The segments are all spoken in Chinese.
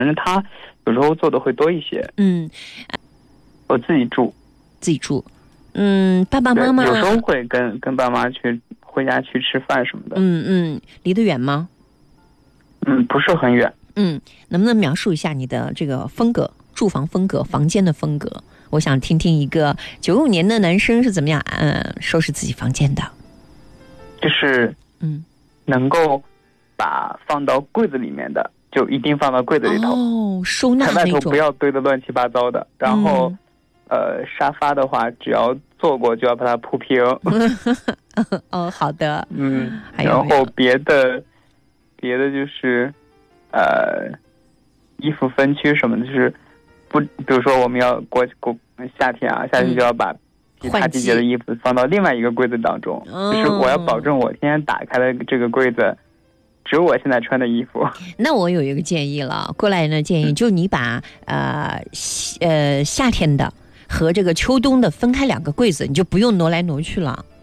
反正他有时候做的会多一些。我自己住。 爸爸妈妈有时候会跟爸妈去回家去吃饭什么的。 离得远吗？ 不是很远。 能不能描述一下你的这个风格，住房风格，房间的风格？我想听听一个95年的男生是怎么样收拾自己房间的。 就是能够把放到柜子里面的就一定放到柜子里头， 收纳那种， 在外头不要堆得乱七八糟的。然后沙发的话只要坐过就要把它铺平。 好的。 然后别的就是衣服分区什么的，就是比如说我们要过夏天啊，夏天就要把其他季节的衣服放到另外一个柜子当中。就是我要保证我天天打开的这个柜子只有我现在穿的衣服。 那我有一个建议了，过来人的建议，就你把夏天的和这个秋冬的分开2个柜子，你就不用挪来挪去了。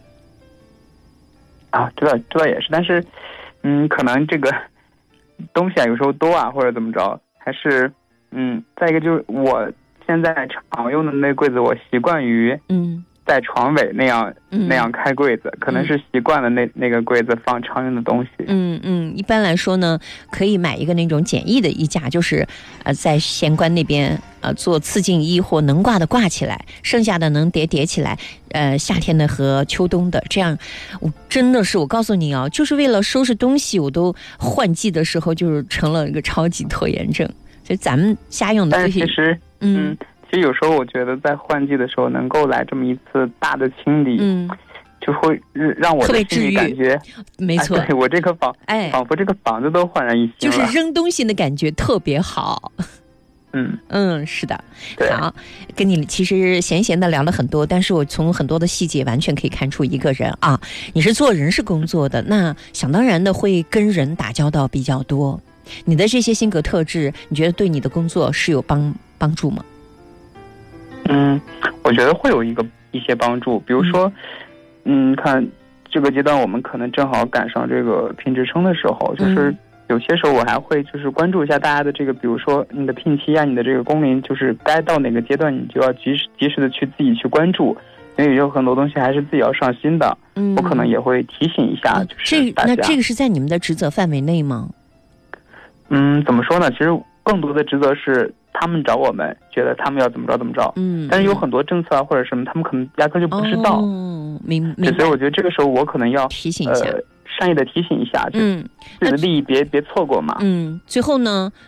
这倒也是，但是可能这个东西有时候多或者怎么着，还是再一个就是我现在常用的那柜子，我习惯于在床尾那样开柜子，可能是习惯了那个柜子放常用的东西。 一般来说呢，可以买一个那种简易的衣架，就是在玄关那边做次净衣或能挂的挂起来，剩下的能叠起来。夏天的和秋冬的，这样我真的是我告诉你就是为了收拾东西，我都换季的时候就是成了一个超级拖延症。所以咱们家用的这些， 但其实其实有时候我觉得在换季的时候能够来这么一次大的清理，就会让我的心里感觉没错， 对我这个仿佛这个房子都焕然一新了， 就是扔东西的感觉特别好。是的。好，跟你其实闲的聊了很多，但是我从很多的细节完全可以看出一个人你是做人事工作的，那想当然的会跟人打交道比较多。你的这些性格特质，你觉得对你的工作是有帮助吗？ 我觉得会有一些帮助。比如说看这个阶段我们可能正好赶上这个评职称的时候，就是有些时候我还会就是关注一下大家的这个，比如说你的聘期你的这个工龄，就是该到哪个阶段你就要及时的去自己去关注，因为有很多东西还是自己要上心的。我可能也会提醒一下就是大家。 那这个是在你们的职责范围内吗？ 怎么说呢，其实更多的职责是他们找我们，觉得他们要怎么着，但是有很多政策或者什么他们可能压根就不知道。 明白。 所以我觉得这个时候我可能要提醒一下， 善意的提醒一下，自己的利益别错过嘛。 最后呢